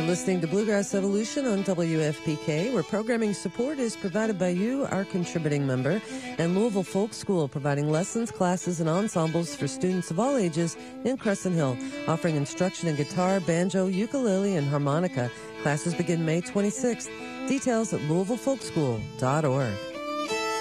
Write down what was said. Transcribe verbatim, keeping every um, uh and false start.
listening to Bluegrass Evolution on W F P K, where programming support is provided by you, our contributing member, and Louisville Folk School, providing lessons, classes, and ensembles for students of all ages in Crescent Hill, offering instruction in guitar, banjo, ukulele, and harmonica. Classes begin May twenty-sixth. Details at louisville folk school dot org.